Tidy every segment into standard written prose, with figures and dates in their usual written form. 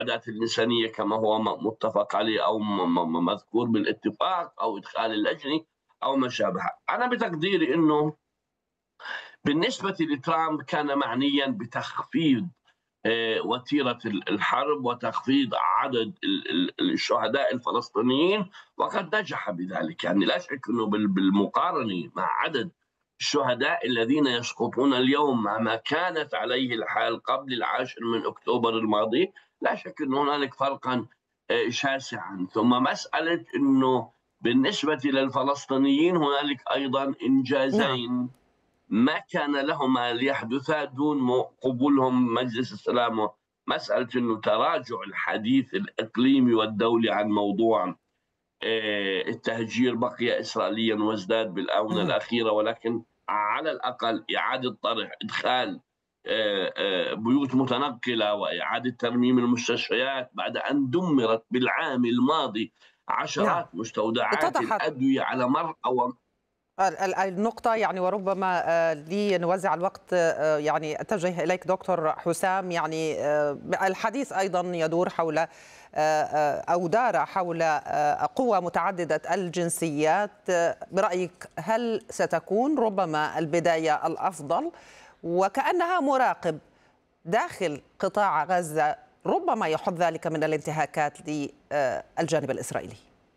الإمدادات الإنسانية كما هو متفق عليه أو مذكور بالاتفاق أو إدخال اللجنة أو ما شابه. أنا بتقديري أنه بالنسبة لترامب كان معنيا بتخفيض وتيرة الحرب وتخفيض عدد الشهداء الفلسطينيين، وقد نجح بذلك. يعني لا شك أنه بالمقارنة مع عدد الشهداء الذين يسقطون اليوم مع ما كانت عليه الحال قبل 10 أكتوبر الماضي، لا شك أن هنالك فرقا شاسعا. ثم مسألة أنه بالنسبة للفلسطينيين هنالك أيضا نعم. إنجازين ما كان لهما ليحدثا دون قبولهم مجلس السلام. مسألة أنه تراجع الحديث الإقليمي والدولي عن موضوع التهجير بقي إسرائيليا وازداد بالآونة مهم. الأخيرة، ولكن على الأقل إعادة طرح إدخال بيوت متنقلة وإعادة ترميم المستشفيات بعد أن دمرت بالعام الماضي نعم، عشرات مستودعات اتضحت الأدوية على مر أو النقطة يعني. وربما لنوزع الوقت يعني أتجه إليك دكتور حسام. يعني الحديث أيضا يدور حول أو دار حول قوى متعددة الجنسيات. برأيك هل ستكون ربما البداية الأفضل؟ وكأنها مراقب داخل قطاع غزة ربما يحد ذلك من الانتهاكات للجانب الإسرائيلي.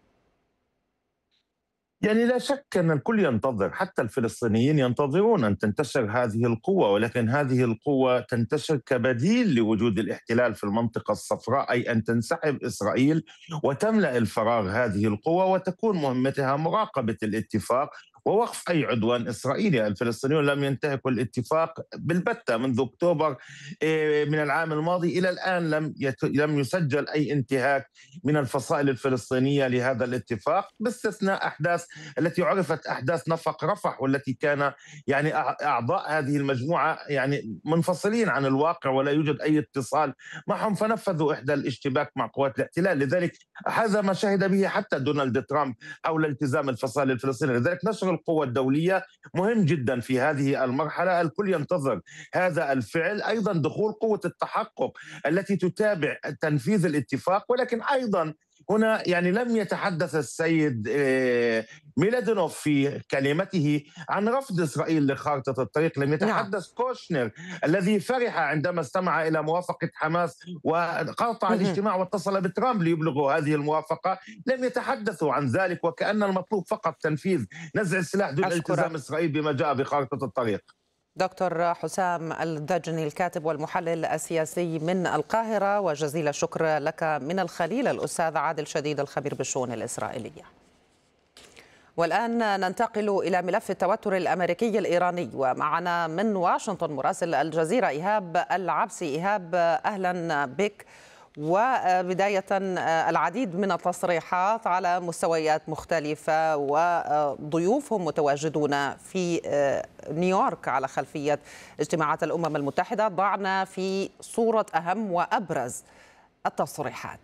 يعني لا شك أن الكل ينتظر، حتى الفلسطينيين ينتظرون أن تنتشر هذه القوة، ولكن هذه القوة تنتشر كبديل لوجود الاحتلال في المنطقة الصفراء، أي أن تنسحب إسرائيل وتملأ الفراغ هذه القوة وتكون مهمتها مراقبة الاتفاق ووقف أي عدوان إسرائيلي. الفلسطينيون لم ينتهكوا الاتفاق بالبتة منذ أكتوبر من العام الماضي إلى الآن. لم يسجل أي انتهاك من الفصائل الفلسطينية لهذا الاتفاق، باستثناء أحداث التي عرفت أحداث نفق رفح، والتي كان يعني أعضاء هذه المجموعة يعني منفصلين عن الواقع ولا يوجد أي اتصال معهم، فنفذوا إحدى الاشتباك مع قوات الاحتلال. لذلك هذا ما شهد به حتى دونالد ترامب حول التزام الفصائل الفلسطينية. لذلك نشر القوة الدولية مهم جدا في هذه المرحلة. الكل ينتظر هذا الفعل. أيضا دخول قوة التحقق التي تتابع تنفيذ الاتفاق، ولكن أيضا هنا يعني لم يتحدث السيد ميلادينوف في كلمته عن رفض إسرائيل لخارطة الطريق. لم نعم. يتحدث كوشنر الذي فرح عندما استمع إلى موافقة حماس وقاطع الاجتماع واتصل بترامب ليبلغوا هذه الموافقة. لم يتحدثوا عن ذلك، وكأن المطلوب فقط تنفيذ نزع السلاح دون التزام أشكرك إسرائيل بما جاء بخارطة الطريق. دكتور حسام الدجني، الكاتب والمحلل السياسي من القاهرة، وجزيل الشكر لك من الخليل الأستاذ عادل شديد الخبير بالشؤون الإسرائيلية. والآن ننتقل إلى ملف التوتر الأمريكي الإيراني، ومعنا من واشنطن مراسل الجزيرة إيهاب العبسي. إيهاب، أهلا بك. وبداية العديد من التصريحات على مستويات مختلفة وضيوفهم متواجدون في نيويورك على خلفية اجتماعات الأمم المتحدة. ضعنا في صورة أهم وأبرز التصريحات.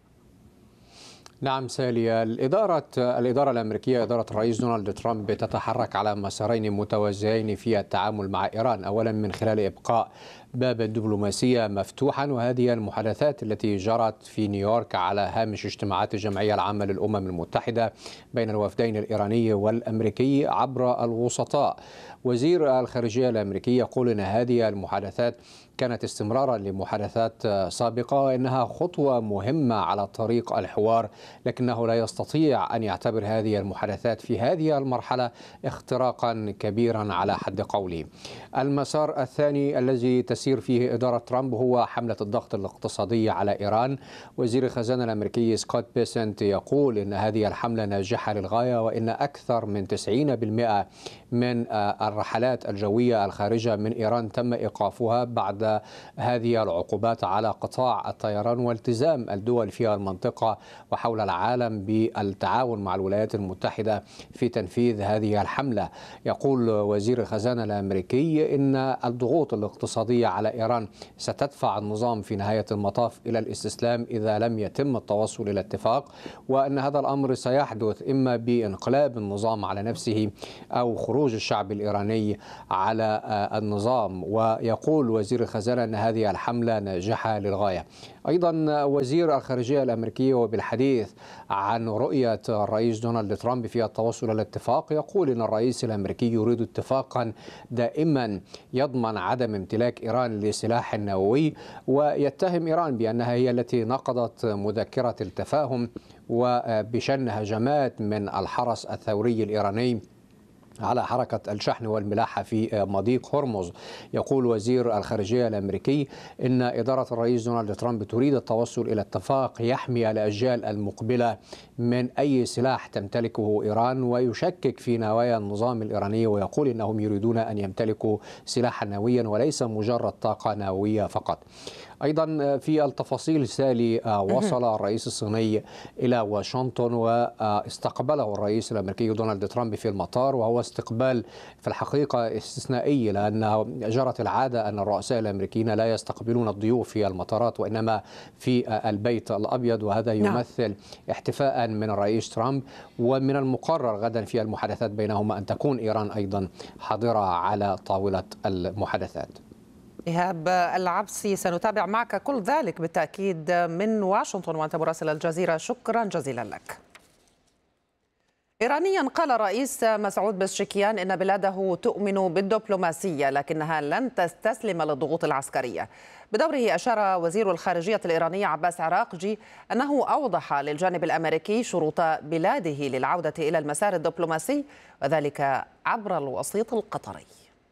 نعم سالية، الإدارة الأمريكية، إدارة الرئيس دونالد ترامب، تتحرك على مسارين متوازيين في التعامل مع إيران. أولا من خلال إبقاء باب الدبلوماسية مفتوحا، وهذه المحادثات التي جرت في نيويورك على هامش اجتماعات الجمعية العامة للأمم المتحدة بين الوفدين الإيراني والأمريكي عبر الوسطاء. وزير الخارجية الأمريكي يقول أن هذه المحادثات كانت استمرارا لمحادثات سابقة، وإنها خطوة مهمة على طريق الحوار، لكنه لا يستطيع أن يعتبر هذه المحادثات في هذه المرحلة اختراقا كبيرا على حد قوله. المسار الثاني الذي تسير فيه إدارة ترامب هو حملة الضغط الاقتصادي على إيران. وزير الخزانة الأمريكي سكوت بيسنت يقول إن هذه الحملة ناجحة للغاية، وإن أكثر من 90% من الرحلات الجوية الخارجة من إيران تم إيقافها بعد هذه العقوبات على قطاع الطيران، والتزام الدول في المنطقة وحول العالم بالتعاون مع الولايات المتحدة في تنفيذ هذه الحملة. يقول وزير الخزانة الأمريكي إن الضغوط الاقتصادية على إيران ستدفع النظام في نهاية المطاف إلى الاستسلام إذا لم يتم التوصل إلى اتفاق، وأن هذا الأمر سيحدث إما بانقلاب النظام على نفسه أو خروج الشعب الإيراني على النظام. ويقول وزير الخزانة أن هذه الحملة ناجحة للغاية. أيضا وزير الخارجية الأمريكي وبالحديث عن رؤية الرئيس دونالد ترامب في التوصل إلى اتفاق يقول أن الرئيس الأمريكي يريد اتفاقا دائما يضمن عدم امتلاك إيران لسلاح نووي، ويتهم إيران بأنها هي التي نقضت مذكرة التفاهم وبشن هجمات من الحرس الثوري الإيراني على حركة الشحن والملاحة في مضيق هرمز. يقول وزير الخارجية الأمريكي إن إدارة الرئيس دونالد ترامب تريد التوصل إلى اتفاق يحمي الأجيال المقبلة من أي سلاح تمتلكه إيران، ويشكك في نوايا النظام الإيراني، ويقول إنهم يريدون أن يمتلكوا سلاحا نوويا وليس مجرد طاقة نووية فقط. أيضا في التفاصيل سالي وصل الرئيس الصيني إلى واشنطن واستقبله الرئيس الأمريكي دونالد ترامب في المطار، وهو استقبال في الحقيقة استثنائي، لأن جرت العادة أن الرؤساء الأمريكيين لا يستقبلون الضيوف في المطارات وإنما في البيت الأبيض، وهذا يمثل احتفاء من الرئيس ترامب. ومن المقرر غدا في المحادثات بينهما أن تكون إيران أيضا حاضرة على طاولة المحادثات. إيهاب العبسي، سنتابع معك كل ذلك بالتأكيد من واشنطن وأنت مراسل الجزيرة، شكرا جزيلا لك. إيرانيا قال الرئيس مسعود بزشكيان إن بلاده تؤمن بالدبلوماسية لكنها لن تستسلم للضغوط العسكرية. بدوره أشار وزير الخارجية الإيراني عباس عراقجي أنه أوضح للجانب الأمريكي شروط بلاده للعودة إلى المسار الدبلوماسي وذلك عبر الوسيط القطري.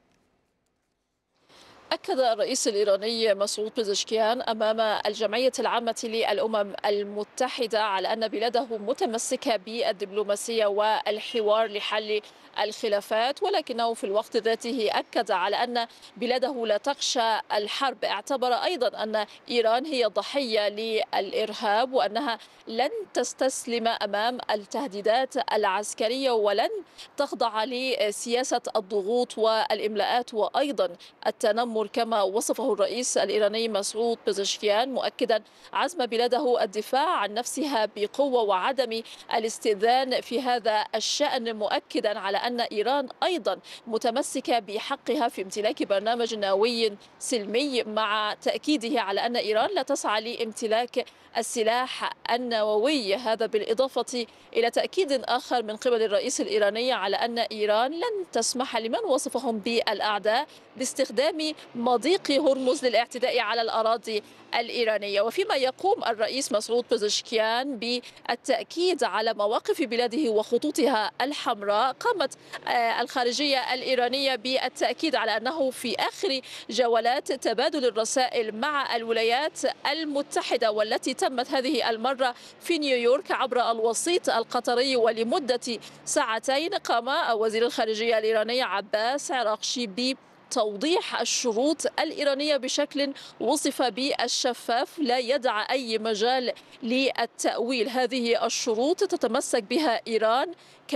أكد الرئيس الإيراني مسعود بزشكيان أمام الجمعية العامة للأمم المتحدة على أن بلاده متمسكة بالدبلوماسية والحوار لحل الخلافات، ولكنه في الوقت ذاته أكد على أن بلاده لا تخشى الحرب. اعتبر أيضا أن إيران هي ضحية للإرهاب وأنها لن تستسلم أمام التهديدات العسكرية ولن تخضع لسياسة الضغوط والإملاءات وأيضا التنمر كما وصفه الرئيس الإيراني مسعود بزشكيان، مؤكدا عزم بلاده الدفاع عن نفسها بقوة وعدم الاستئذان في هذا الشأن، مؤكدا على أن إيران أيضا متمسكة بحقها في امتلاك برنامج نووي سلمي، مع تأكيده على أن إيران لا تسعى لامتلاك السلاح النووي. هذا بالإضافة إلى تأكيد آخر من قبل الرئيس الإيراني على أن إيران لن تسمح لمن وصفهم بالأعداء باستخدام مضيق هرمز للاعتداء على الأراضي الإيرانية. وفيما يقوم الرئيس مسعود بزشكيان بالتأكيد على مواقف بلاده وخطوطها الحمراء، قامت الخارجية الإيرانية بالتأكيد على أنه في آخر جولات تبادل الرسائل مع الولايات المتحدة والتي تمت هذه المرة في نيويورك عبر الوسيط القطري ولمدة ساعتين، قام وزير الخارجية الإيراني عباس عراقجي توضيح الشروط الإيرانية بشكل وصف بالشفاف لا يدع أي مجال للتأويل. هذه الشروط تتمسك بها إيران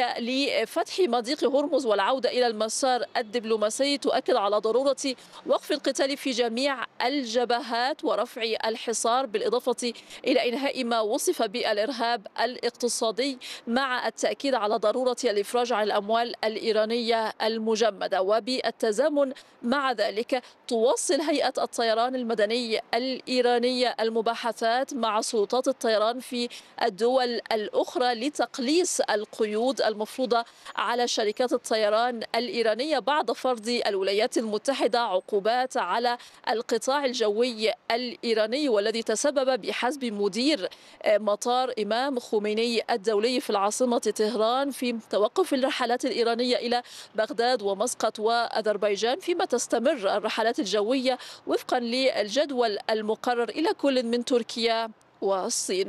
لفتح مضيق هرمز والعودة إلى المسار الدبلوماسي، تؤكد على ضرورة وقف القتال في جميع الجبهات ورفع الحصار، بالإضافة إلى إنهاء ما وصف بالإرهاب الاقتصادي، مع التأكيد على ضرورة الإفراج عن الأموال الإيرانية المجمدة. وبالتزامن مع ذلك تواصل هيئة الطيران المدني الإيرانية المباحثات مع سلطات الطيران في الدول الأخرى لتقليص القيود المفروضة على شركات الطيران الإيرانية بعد فرض الولايات المتحدة عقوبات على القطاع الجوي الإيراني، والذي تسبب بحسب مدير مطار إمام خميني الدولي في العاصمة طهران في توقف الرحلات الإيرانية إلى بغداد ومسقط وأذربيجان، فيما تستمر الرحلات الجوية وفقا للجدول المقرر إلى كل من تركيا والصين.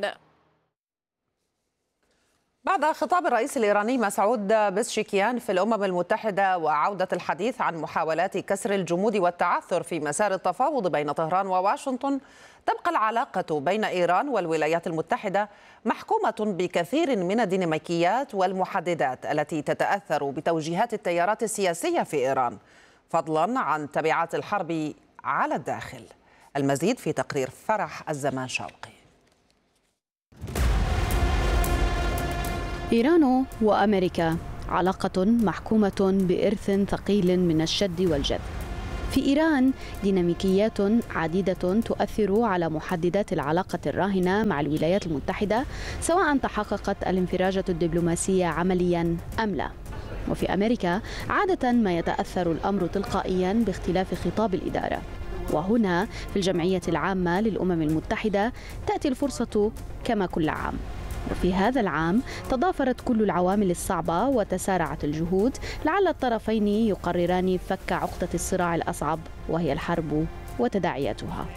بعد خطاب الرئيس الإيراني مسعود بزشكيان في الأمم المتحدة وعودة الحديث عن محاولات كسر الجمود والتعثر في مسار التفاوض بين طهران وواشنطن، تبقى العلاقة بين إيران والولايات المتحدة محكومة بكثير من الديناميكيات والمحددات التي تتأثر بتوجيهات التيارات السياسية في إيران، فضلا عن تبعات الحرب على الداخل. المزيد في تقرير فرح الزمان شوقي. إيران وأمريكا علاقة محكومة بإرث ثقيل من الشد والجذب. في إيران ديناميكيات عديدة تؤثر على محددات العلاقة الراهنة مع الولايات المتحدة، سواء تحققت الانفراجة الدبلوماسية عمليا أم لا. وفي أمريكا عادة ما يتأثر الأمر تلقائيا باختلاف خطاب الإدارة. وهنا في الجمعية العامة للأمم المتحدة تأتي الفرصة كما كل عام. وفي هذا العام تضافرت كل العوامل الصعبة وتسارعت الجهود لعل الطرفين يقرران فك عقدة الصراع الأصعب، وهي الحرب وتداعياتها.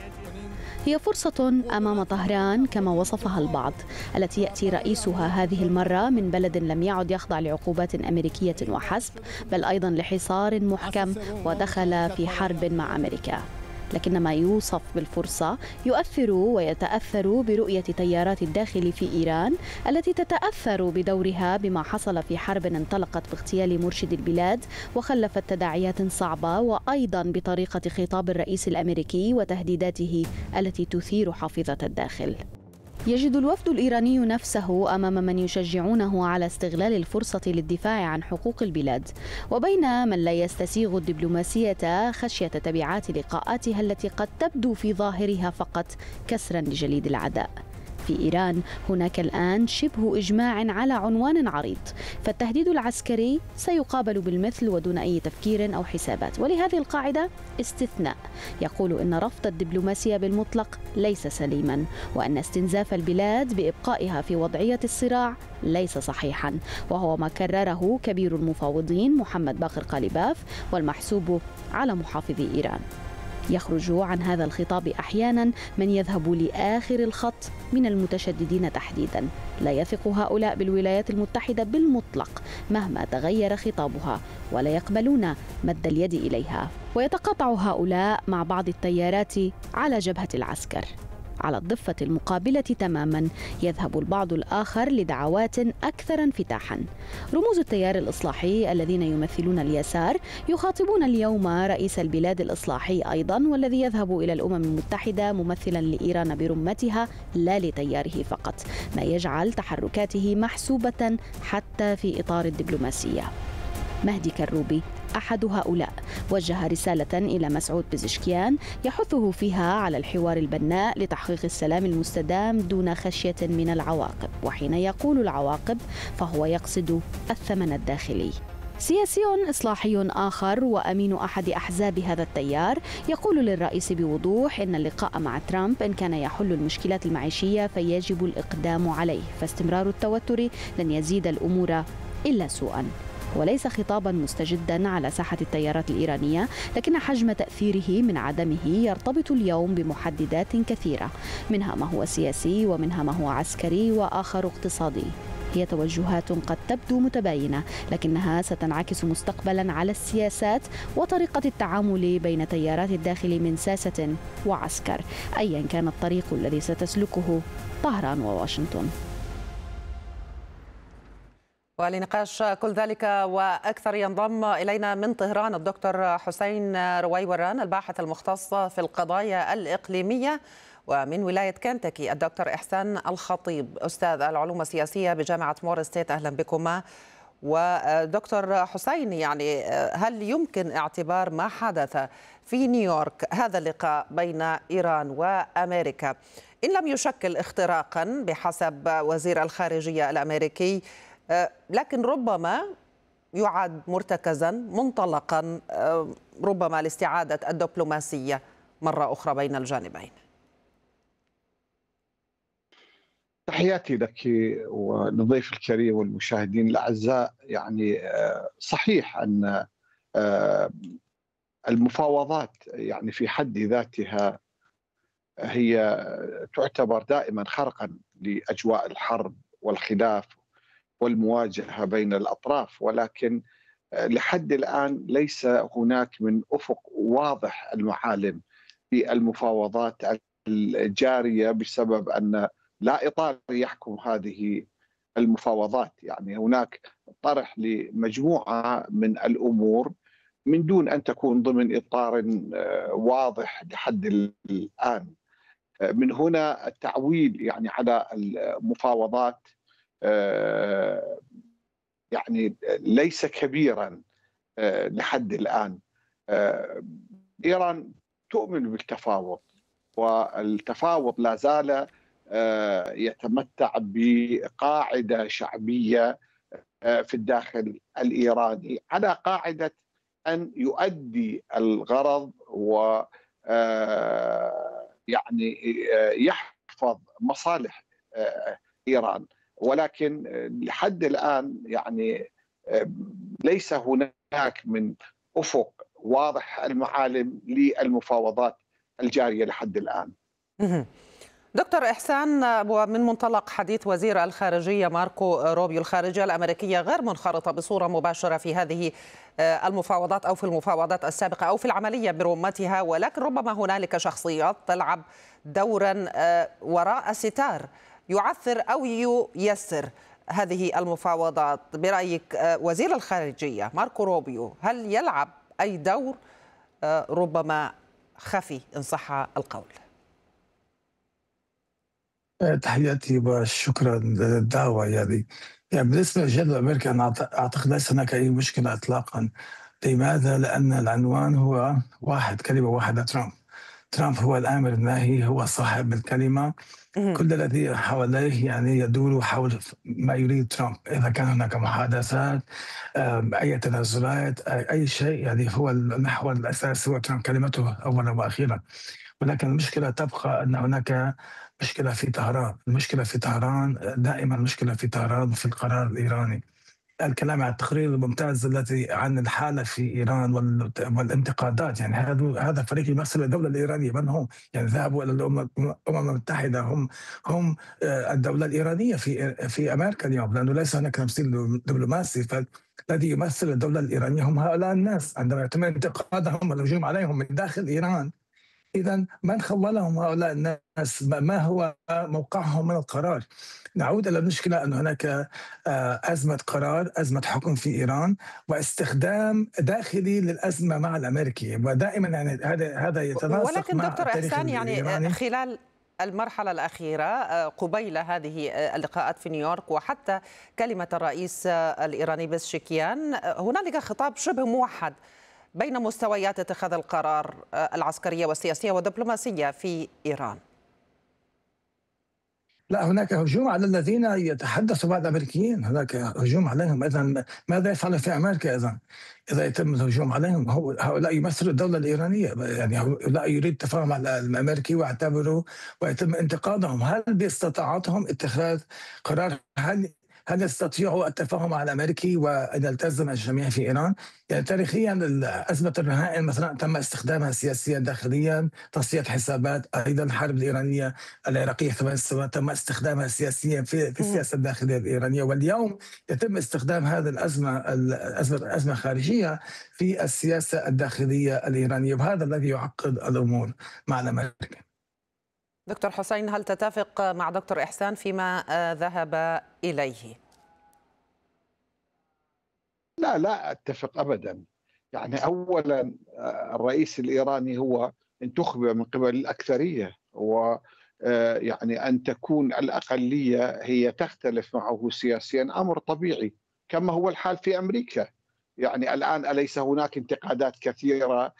هي فرصة أمام طهران كما وصفها البعض، التي يأتي رئيسها هذه المرة من بلد لم يعد يخضع لعقوبات أمريكية وحسب، بل أيضا لحصار محكم ودخل في حرب مع أمريكا. لكن ما يوصف بالفرصة يؤثر ويتأثر برؤية تيارات الداخل في إيران، التي تتأثر بدورها بما حصل في حرب انطلقت باغتيال مرشد البلاد وخلفت تداعيات صعبة، وأيضا بطريقة خطاب الرئيس الأمريكي وتهديداته التي تثير حافظة الداخل. يجد الوفد الإيراني نفسه أمام من يشجعونه على استغلال الفرصة للدفاع عن حقوق البلاد، وبين من لا يستسيغ الدبلوماسية خشية تبعات لقاءاتها التي قد تبدو في ظاهرها فقط كسرا لجليد العداء. في إيران هناك الآن شبه إجماع على عنوان عريض، فالتهديد العسكري سيقابل بالمثل ودون أي تفكير أو حسابات. ولهذه القاعدة استثناء يقول إن رفض الدبلوماسية بالمطلق ليس سليما، وأن استنزاف البلاد بإبقائها في وضعية الصراع ليس صحيحا، وهو ما كرره كبير المفاوضين محمد باقر قالباف والمحسوب على محافظي إيران. يخرج عن هذا الخطاب أحيانا من يذهب لآخر الخط من المتشددين تحديدا. لا يثق هؤلاء بالولايات المتحدة بالمطلق مهما تغير خطابها، ولا يقبلون مد اليد إليها. ويتقاطع هؤلاء مع بعض التيارات على جبهة العسكر. على الضفة المقابلة تماما يذهب البعض الآخر لدعوات أكثر انفتاحا. رموز التيار الإصلاحي الذين يمثلون اليسار يخاطبون اليوم رئيس البلاد الإصلاحي أيضا، والذي يذهب إلى الأمم المتحدة ممثلا لإيران برمتها لا لتياره فقط، ما يجعل تحركاته محسوبة حتى في إطار الدبلوماسية. مهدي كروبي أحد هؤلاء وجه رسالة إلى مسعود بزشكيان يحثه فيها على الحوار البناء لتحقيق السلام المستدام دون خشية من العواقب، وحين يقول العواقب فهو يقصد الثمن الداخلي. سياسي إصلاحي آخر وأمين أحد أحزاب هذا التيار يقول للرئيس بوضوح إن اللقاء مع ترامب إن كان يحل المشكلات المعيشية فيجب الإقدام عليه، فاستمرار التوتر لن يزيد الأمور إلا سوءا. وليس خطابا مستجدا على ساحة التيارات الإيرانية، لكن حجم تأثيره من عدمه يرتبط اليوم بمحددات كثيرة، منها ما هو سياسي ومنها ما هو عسكري وآخر اقتصادي. هي توجهات قد تبدو متباينة، لكنها ستنعكس مستقبلا على السياسات وطريقة التعامل بين تيارات الداخل من ساسة وعسكر، أيا كان الطريق الذي ستسلكه طهران وواشنطن. ولنقاش كل ذلك وأكثر ينضم إلينا من طهران الدكتور حسين رويوران الباحث المختص في القضايا الإقليمية، ومن ولاية كنتاكي الدكتور إحسان الخطيب أستاذ العلوم السياسية بجامعة مور ستيت. أهلا بكما. ودكتور حسين، يعني هل يمكن اعتبار ما حدث في نيويورك هذا اللقاء بين إيران وأمريكا إن لم يشكل اختراقا بحسب وزير الخارجية الأمريكي، لكن ربما يعد مرتكزا منطلقا ربما لاستعادة الدبلوماسية مرة أخرى بين الجانبين؟ تحياتي لك وللضيف الكريم والمشاهدين الأعزاء. يعني صحيح أن المفاوضات يعني في حد ذاتها هي تعتبر دائما خرقا لأجواء الحرب والخلاف والمواجهة بين الأطراف، ولكن لحد الآن ليس هناك من أفق واضح المعالم في المفاوضات الجارية، بسبب أن لا إطار يحكم هذه المفاوضات. يعني هناك طرح لمجموعة من الأمور من دون أن تكون ضمن إطار واضح لحد الآن. من هنا التعويل يعني على المفاوضات يعني ليس كبيرا لحد الآن. إيران تؤمن بالتفاوض، والتفاوض لا زال يتمتع بقاعدة شعبية في الداخل الإيراني، على قاعدة أن يؤدي الغرض و يعني يحفظ مصالح إيران. ولكن لحد الآن يعني ليس هناك من أفق واضح المعالم للمفاوضات الجارية لحد الآن. دكتور إحسان، ومن منطلق حديث وزير الخارجية ماركو روبيو، الخارجية الأمريكية غير منخرطة بصورة مباشرة في هذه المفاوضات أو في المفاوضات السابقة أو في العملية برمتها، ولكن ربما هنالك شخصيات تلعب دورا وراء ستار يعثر أو ييسر هذه المفاوضات. برأيك وزير الخارجية ماركو روبيو هل يلعب أي دور ربما خفي إن صح القول؟ تحياتي وشكرا للدعوة. يعني بالنسبة للجانب الأمريكي أنا أعتقد ليس هناك أي مشكلة إطلاقا. لماذا؟ لأن العنوان هو واحد، كلمة واحدة، ترامب. ترامب هو الآمر الناهي، هو صاحب الكلمة. كل الذي حواليه يعني يدور حول ما يريد ترامب. إذا كان هناك محادثات، أي تنازلات، أي شيء، يعني هو المحور الأساسي هو ترامب، كلمته أولا وأخيرا. ولكن المشكلة تبقى أن هناك مشكلة في طهران. المشكلة في طهران دائما، مشكلة في طهران في القرار الإيراني. الكلام عن التقرير الممتاز الذي عن الحالة في إيران والانتقادات، يعني هذا فريق يمثل الدولة الإيرانية. من هم؟ يعني ذهبوا إلى الأمم المتحدة، هم الدولة الإيرانية في أمريكا اليوم، لأنه ليس هناك تمثيل دبلوماسي. فالذي يمثل الدولة الإيرانية هم هؤلاء الناس. عندما يتم انتقادهم والهجوم عليهم من داخل إيران، إذا من خولهم هؤلاء الناس؟ ما هو موقعهم من القرار؟ نعود إلى المشكلة أن هناك أزمة قرار، أزمة حكم في إيران، واستخدام داخلي للأزمة مع الأمريكي. ودائما يعني هذا يتناسق ولكن مع دكتور التاريخ إحسان، يعني الإيراني. خلال المرحلة الأخيرة قبيل هذه اللقاءات في نيويورك وحتى كلمة الرئيس الإيراني بزشكيان، هنالك خطاب شبه موحد بين مستويات اتخاذ القرار العسكرية والسياسية والدبلوماسية في إيران. لا، هناك هجوم على الذين يتحدثوا مع الامريكيين، هناك هجوم عليهم. اذا ماذا يفعل في امريكا اذا يتم الهجوم عليهم؟ هؤلاء يمثلوا الدوله الايرانيه، يعني هؤلاء يريد التفاهم مع الامريكي واعتبروا ويتم انتقادهم. هل باستطاعتهم اتخاذ قرار؟ هل يستطيعوا التفاهم مع الامريكي وان يلتزم الجميع في ايران؟ يعني تاريخيا ازمه الرهائن مثلا تم استخدامها سياسيا داخليا، تصفيه حسابات. ايضا الحرب الايرانيه العراقيه 8 سنوات تم استخدامها سياسيا في السياسه الداخليه الايرانيه. واليوم يتم استخدام هذه الازمه الخارجيه في السياسه الداخليه الايرانيه، وهذا الذي يعقد الامور مع الامريكي. دكتور حسين، هل تتفق مع دكتور إحسان فيما ذهب إليه؟ لا أتفق أبدا. يعني أولا الرئيس الإيراني هو انتخب من قبل الأكثرية، ويعني أن تكون الأقلية هي تختلف معه سياسيا أمر طبيعي، كما هو الحال في أمريكا. يعني الآن أليس هناك انتقادات كثيرة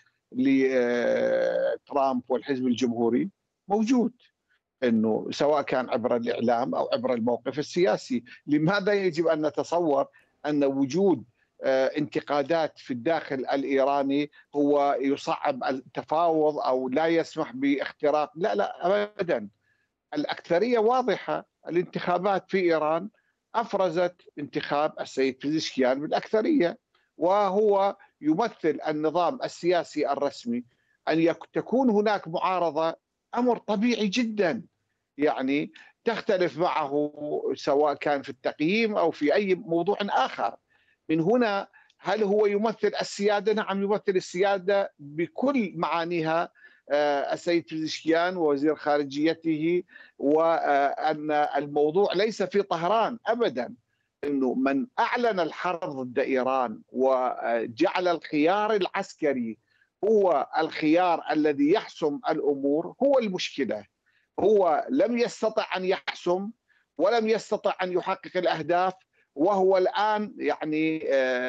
لترامب والحزب الجمهوري؟ موجود، انه سواء كان عبر الاعلام او عبر الموقف السياسي. لماذا يجب ان نتصور ان وجود انتقادات في الداخل الايراني هو يصعب التفاوض او لا يسمح باختراق؟ لا ابدا. الاكثريه واضحه. الانتخابات في ايران افرزت انتخاب السيد بزشكيان بالاكثريه، وهو يمثل النظام السياسي الرسمي. ان تكون هناك معارضه أمر طبيعي جدا، يعني تختلف معه سواء كان في التقييم أو في أي موضوع آخر. من هنا هل هو يمثل السيادة؟ نعم، يمثل السيادة بكل معانيها السيد بزشكيان ووزير خارجيته، وأن الموضوع ليس في طهران أبدا. أنه من أعلن الحرب ضد إيران وجعل الخيار العسكري هو الخيار الذي يحسم الأمور هو المشكلة. هو لم يستطع أن يحسم ولم يستطع أن يحقق الأهداف، وهو الآن يعني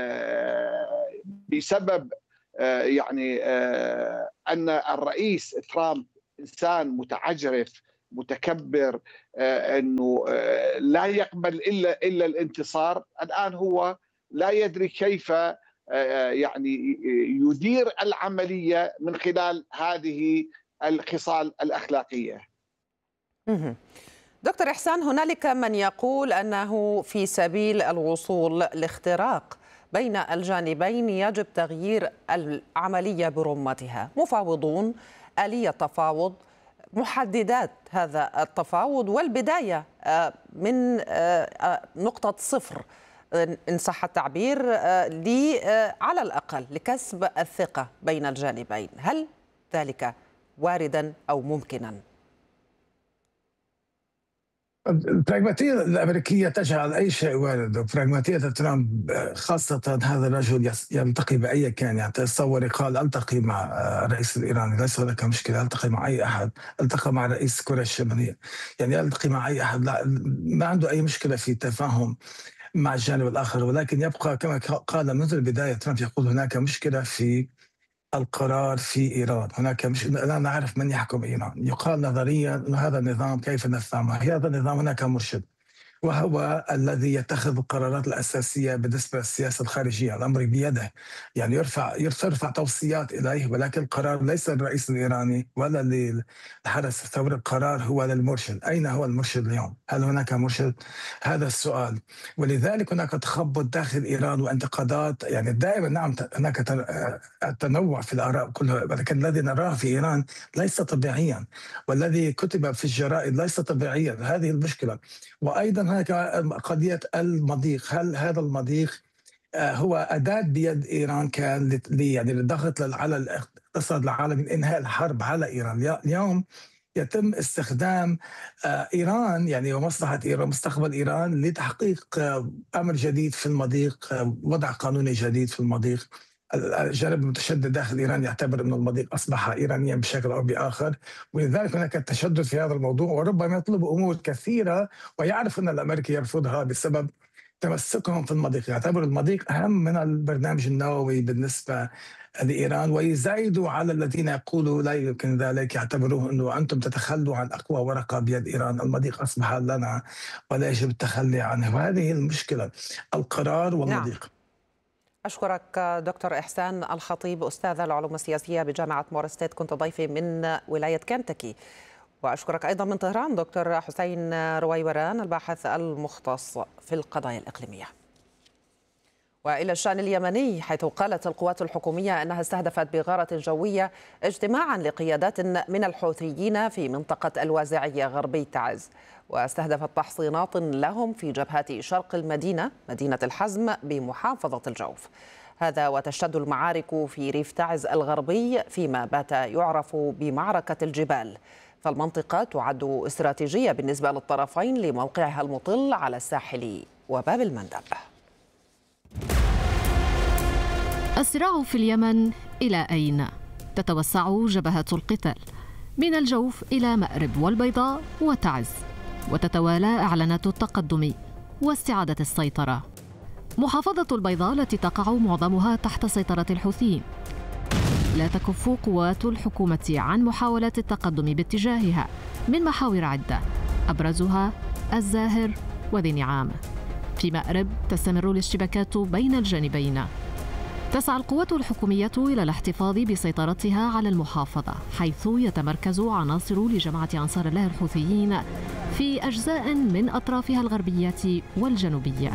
بسبب يعني أن الرئيس ترامب إنسان متعجرف متكبر، أنه لا يقبل إلا الانتصار. الآن هو لا يدري كيف يعني يدير العملية من خلال هذه الخصال الأخلاقية. دكتور إحسان، هنالك من يقول أنه في سبيل الوصول لاختراق بين الجانبين يجب تغيير العملية برمتها، مفاوضون، آلية تفاوض، محددات هذا التفاوض، والبداية من نقطة صفر إن صح التعبير على الأقل لكسب الثقة بين الجانبين. هل ذلك واردا أو ممكنا؟ البراغماتية الأمريكية تجعل أي شيء وارد، وبراغماتية ترامب خاصة هذا الرجل يلتقي بأي كان. يعني تصور قال ألتقي مع الرئيس الإيراني، ليس هناك مشكلة، ألتقي مع أي أحد، التقى مع رئيس كوريا الشمالية، يعني ألتقي مع أي أحد، لا ما عنده أي مشكلة في التفاهم مع الجانب الآخر. ولكن يبقى كما قال منذ البداية ترامب يقول هناك مشكلة في القرار في إيران، هناك لا نعرف من يحكم إيران. يقال نظريا أن هذا النظام كيف نفهمه؟ هذا النظام هناك مرشد، وهو الذي يتخذ القرارات الأساسية بالنسبة للسياسة الخارجية، الأمر بيده، يعني يرفع توصيات إليه، ولكن القرار ليس للرئيس الإيراني ولا للحرس الثوري، القرار هو للمرشد. أين هو المرشد اليوم؟ هل هناك مرشد؟ هذا السؤال. ولذلك هناك تخبط داخل إيران وانتقادات، يعني دائما نعم هناك تنوع في الآراء كلها، ولكن الذي نراه في إيران ليس طبيعيا، والذي كتب في الجرائد ليس طبيعيا. هذه المشكلة. وأيضا هناك قضية المضيق، هل هذا المضيق هو أداة بيد إيران كان يعني للضغط على الاقتصاد العالمي من إنهاء الحرب على إيران؟ اليوم يتم استخدام إيران يعني ومصلحة إيران مستقبل إيران لتحقيق أمر جديد في المضيق، وضع قانوني جديد في المضيق. الجانب المتشدد داخل إيران يعتبر أن المضيق أصبح إيرانيا بشكل أو بآخر، ولذلك هناك التشدد في هذا الموضوع، وربما يطلب أمور كثيرة ويعرف أن الأمريكي يرفضها بسبب تمسكهم في المضيق. يعتبر المضيق أهم من البرنامج النووي بالنسبة لإيران، ويزايدوا على الذين يقولوا لا يمكن ذلك، يعتبروه أنه أنتم تتخلوا عن أقوى ورقة بيد إيران، المضيق أصبح لنا ولا يجب التخلي عنه. وهذه المشكلة، القرار والمضيق. نعم. أشكرك دكتور إحسان الخطيب، أستاذ العلوم السياسية بجامعة موريس ستيت، كنت ضيفي من ولاية كنتاكي. وأشكرك أيضا من طهران دكتور حسين رويوران، الباحث المختص في القضايا الإقليمية. وإلى الشأن اليمني، حيث قالت القوات الحكومية أنها استهدفت بغارة جوية اجتماعا لقيادات من الحوثيين في منطقة الوازعية غربي تعز، واستهدفت تحصينات لهم في جبهات شرق المدينة، مدينة الحزم بمحافظة الجوف. هذا وتشتد المعارك في ريف تعز الغربي فيما بات يعرف بمعركة الجبال، فالمنطقة تعد استراتيجية بالنسبة للطرفين لموقعها المطل على الساحل وباب المندب. الصراع في اليمن إلى أين؟ تتوسع جبهات القتال من الجوف إلى مأرب والبيضاء وتعز، وتتوالى إعلانات التقدم واستعادة السيطرة. محافظة البيضاء التي تقع معظمها تحت سيطرة الحوثيين، لا تكف قوات الحكومة عن محاولات التقدم باتجاهها من محاور عدة، أبرزها الزاهر وذي نعام. في مأرب تستمر الاشتباكات بين الجانبين. تسعى القوات الحكومية إلى الاحتفاظ بسيطرتها على المحافظة، حيث يتمركز عناصر لجماعة أنصار الله الحوثيين في أجزاء من أطرافها الغربية والجنوبية.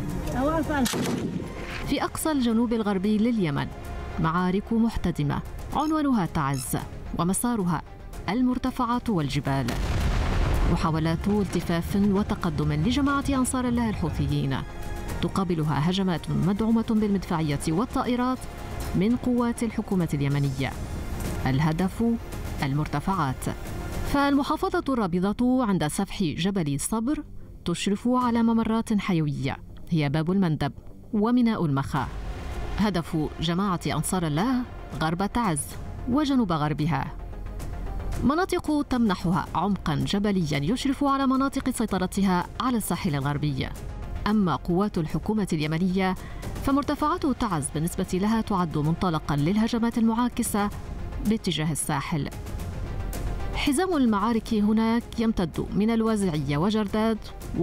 في أقصى الجنوب الغربي لليمن معارك محتدمة عنوانها تعز، ومسارها المرتفعات والجبال. محاولات التفاف وتقدم لجماعة أنصار الله الحوثيين تقابلها هجمات مدعومة بالمدفعية والطائرات من قوات الحكومة اليمنية. الهدف المرتفعات، فالمحافظة الرابضة عند سفح جبل صبر تشرف على ممرات حيوية هي باب المندب وميناء المخا. هدف جماعة أنصار الله غرب تعز وجنوب غربها، مناطق تمنحها عمقا جبليا يشرف على مناطق سيطرتها على الساحل الغربي. أما قوات الحكومة اليمنية فمرتفعات تعز بالنسبة لها تعد منطلقا للهجمات المعاكسة باتجاه الساحل. حزام المعارك هناك يمتد من الوازعية وجرداد